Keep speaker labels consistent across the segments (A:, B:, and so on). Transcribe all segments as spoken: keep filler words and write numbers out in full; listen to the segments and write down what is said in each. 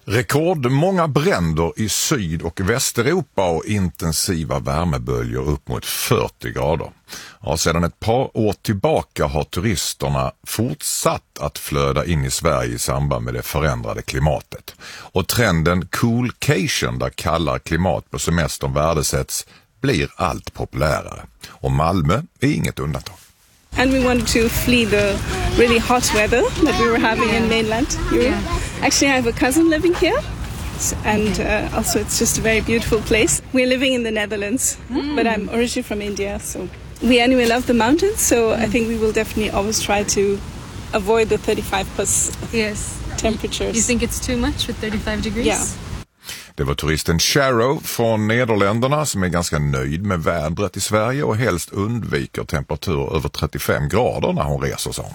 A: Rekordmånga bränder i Syd- och Västeuropa och intensiva värmeböljor upp mot fyrtio grader. Ja, sedan ett par år tillbaka har turisterna fortsatt att flöda in i Sverige i samband med det förändrade klimatet. Och trenden coolcation, där kallare klimat på semestern värdesätts, blir allt populärare. Och Malmö är inget undantag.
B: And we wanted to flee the really hot weather that we were having in mainland Europe. Actually, I have a cousin living here, and uh, also it's just a very beautiful place. We're living in the Netherlands, mm. but I'm originally from India, so we anyway love the mountains, so mm. I think we will definitely always try to avoid the thirty-five plus
C: yes.
B: temperatures.
C: You think it's too much with thirty-five degrees?
B: Yeah.
A: Det var turisten Sharrow från Nederländerna som är ganska nöjd med vädret i Sverige och helst undviker temperaturer över trettiofem grader när hon reser sig.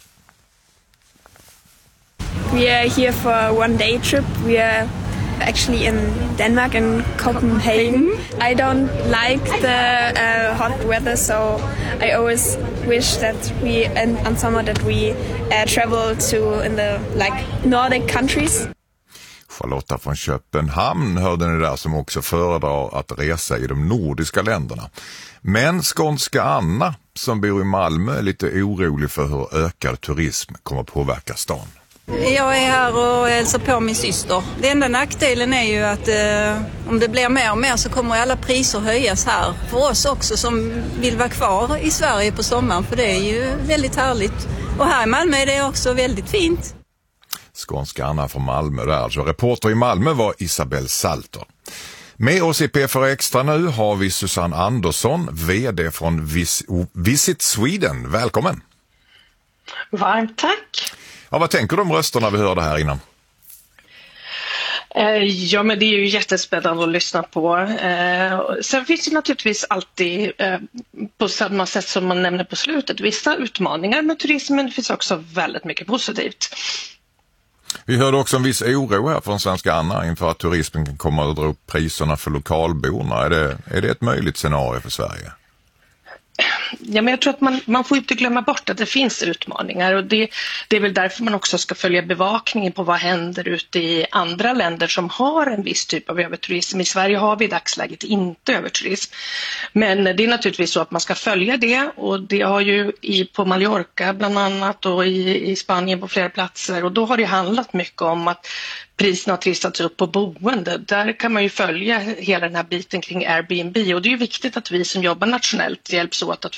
D: We are here for a one day trip. We are actually in Denmark and Copenhagen. I don't like the uh, hot weather, so I always wish that we and on summer that we uh, travel to in the like Nordic countries.
A: Charlotta från Köpenhamn hörde ni där, som också föredrar att resa i de nordiska länderna. Men skånska Anna som bor i Malmö är lite orolig för hur ökad turism kommer att påverka stan.
E: Jag är här och hälsar på min syster. Den enda nackdelen är ju att eh, om det blir mer och mer så kommer alla priser höjas här. För oss också som vill vara kvar i Sverige på sommaren, för det är ju väldigt härligt. Och här i Malmö är det också väldigt fint.
A: Skånska Anna från Malmö där. Alltså reporter i Malmö var Isabel Salter. Med oss i P fyra Extra nu har vi Susanne Andersson, vd från Vis- Visit Sweden. Välkommen!
F: Varmt tack!
A: Ja, vad tänker du om rösterna vi hörde här innan?
F: Ja, men det är ju jättespännande att lyssna på. Sen finns det naturligtvis alltid, på samma sätt som man nämner på slutet, vissa utmaningar med turismen. Det finns också väldigt mycket positivt.
A: Vi hörde också en viss oro här från svenska Anna inför att turismen kan komma att dra upp priserna för lokalborna. Är det, är det ett möjligt scenario för Sverige?
F: Ja, men jag tror att man, man får inte glömma bort att det finns utmaningar, och det, det är väl därför man också ska följa bevakningen på vad händer ute i andra länder som har en viss typ av överturism. I Sverige har vi i dagsläget inte överturism, men det är naturligtvis så att man ska följa det, och det har ju i, på Mallorca bland annat och i, i Spanien på flera platser, och då har det handlat mycket om att priserna har trissats upp på boende. Där kan man ju följa hela den här biten kring Airbnb, och det är ju viktigt att vi som jobbar nationellt hjälps åt att